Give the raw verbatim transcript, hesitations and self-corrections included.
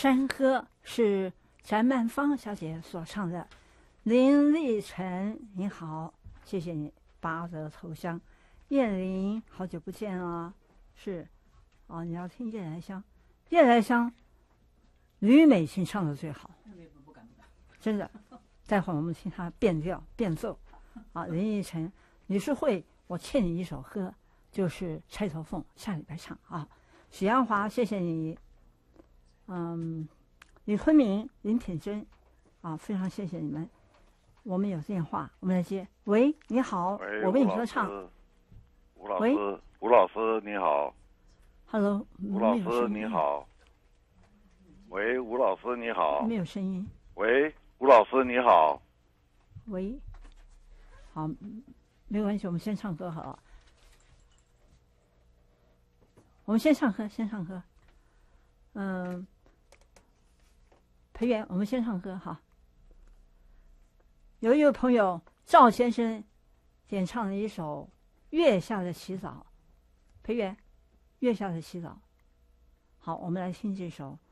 山歌》是翟曼芳小姐所唱的。林立成，你好，谢谢你拔得头香。燕玲，好久不见啊！是，哦，你要听《夜来香》，《夜来香》，吕美琴唱的最好，真的。待会儿我们听她变调变奏。啊，林立成，李淑慧，我欠你一首歌，就是《钗头凤》，下礼拜唱啊。许鞍华，谢谢你。嗯，李坤明、林品珍，啊，非常谢谢你们。我们有电话，我们来接。喂，你好，我为你合唱。 吴老师，吴老师你好。 Hello， 吴老师你好。喂，吴老师你好。 没有声音。 喂，吴老师你好。 喂，好，没关系，我们先唱歌好了。我们先唱歌，先唱歌。嗯，裴元，我们先唱歌哈。有一位朋友赵先生演唱了一首《月下的洗澡》，裴元，《月下的洗澡》。好，我们来听这首